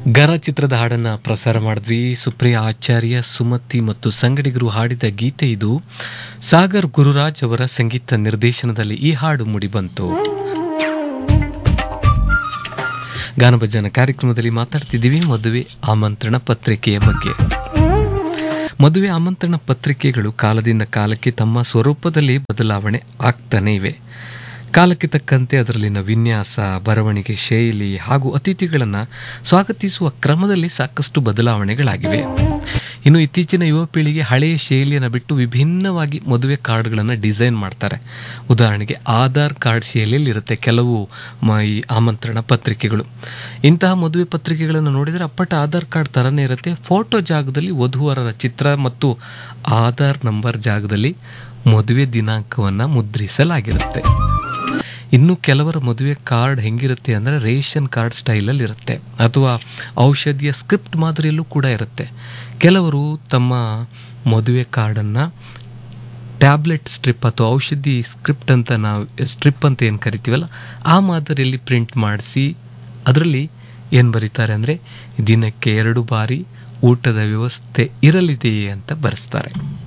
ಗರ ಚಿತ್ರದ ಹಾಡನ್ನು ಪ್ರಸಾರ ಮಾಡಿದ್ವಿ. ಸುಪ್ರಿಯಾ ಆಚಾರ್ಯ, ಸುಮತಿ ಮತ್ತು ಸಂಗಡಿಗರು ಹಾಡಿದ ಗೀತೆ ಇದು. ಸಾಗರ್ ಗುರುರಾಜ್ ಅವರ ಸಂಗೀತ ನಿರ್ದೇಶನದಲ್ಲಿ ಈ ಹಾಡು ಮೂಡಿಬಂತು. ಗಾನಭಜನ ಕಾರ್ಯಕ್ರಮದಲ್ಲಿ ಮಾತಾಡ್ತಿದ್ದೀವಿ ಮದುವೆ ಆಮಂತ್ರಣ ಪತ್ರಿಕೆಯ ಬಗ್ಗೆ. ಮದುವೆ ಆಮಂತ್ರಣ ಪತ್ರಿಕೆಗಳು ಕಾಲದಿಂದ ಕಾಲಕ್ಕೆ ತಮ್ಮ ಸ್ವರೂಪದಲ್ಲಿ ಬದಲಾವಣೆ ಆಗ್ತಾನೆ ಇವೆ. ಕಾಲಕ್ಕೆ ತಕ್ಕಂತೆ ಅದರಲ್ಲಿನ ವಿನ್ಯಾಸ, ಬರವಣಿಗೆ ಶೈಲಿ ಹಾಗೂ ಅತಿಥಿಗಳನ್ನು ಸ್ವಾಗತಿಸುವ ಕ್ರಮದಲ್ಲಿ ಸಾಕಷ್ಟು ಬದಲಾವಣೆಗಳಾಗಿವೆ. ಇನ್ನು ಇತ್ತೀಚಿನ ಯುವ ಪೀಳಿಗೆ ಹಳೆಯ ಶೈಲಿಯನ್ನು ಬಿಟ್ಟು ವಿಭಿನ್ನವಾಗಿ ಮದುವೆ ಕಾರ್ಡ್ಗಳನ್ನು ಡಿಸೈನ್ ಮಾಡ್ತಾರೆ. ಉದಾಹರಣೆಗೆ ಆಧಾರ್ ಕಾರ್ಡ್ ಶೈಲಿಯಲ್ಲಿ ಇರುತ್ತೆ ಕೆಲವು ಈ ಆಮಂತ್ರಣ ಪತ್ರಿಕೆಗಳು. ಇಂತಹ ಮದುವೆ ಪತ್ರಿಕೆಗಳನ್ನು ನೋಡಿದರೆ ಅಪ್ಪಟ ಆಧಾರ್ ಕಾರ್ಡ್ ಥರನೇ ಇರುತ್ತೆ. ಫೋಟೋ ಜಾಗದಲ್ಲಿ ವಧುವರರ ಚಿತ್ರ ಮತ್ತು ಆಧಾರ್ ನಂಬರ್ ಜಾಗದಲ್ಲಿ ಮದುವೆ ದಿನಾಂಕವನ್ನು ಮುದ್ರಿಸಲಾಗಿರುತ್ತೆ. ಇನ್ನು ಕೆಲವರ ಮದುವೆ ಕಾರ್ಡ್ ಹೆಂಗಿರುತ್ತೆ ಅಂದರೆ ರೇಷನ್ ಕಾರ್ಡ್ ಸ್ಟೈಲಲ್ಲಿ ಇರುತ್ತೆ, ಅಥವಾ ಔಷಧಿಯ ಸ್ಕ್ರಿಪ್ಟ್ ಮಾದರಿಯಲ್ಲೂ ಕೂಡ ಇರುತ್ತೆ. ಕೆಲವರು ತಮ್ಮ ಮದುವೆ ಕಾರ್ಡನ್ನು ಟ್ಯಾಬ್ಲೆಟ್ ಸ್ಟ್ರಿಪ್ ಅಥವಾ ಔಷಧಿ ಸ್ಕ್ರಿಪ್ಟ್ ಅಂತ ನಾವು ಸ್ಟ್ರಿಪ್ ಅಂತ ಏನು ಕರಿತೀವಲ್ಲ ಆ ಮಾದರಿಯಲ್ಲಿ ಪ್ರಿಂಟ್ ಮಾಡಿಸಿ ಅದರಲ್ಲಿ ಏನು ಬರೀತಾರೆ ಅಂದರೆ ದಿನಕ್ಕೆ 2 ಬಾರಿ ಊಟದ ವ್ಯವಸ್ಥೆ ಇರಲಿದೆಯೇ ಅಂತ ಬರೆಸ್ತಾರೆ.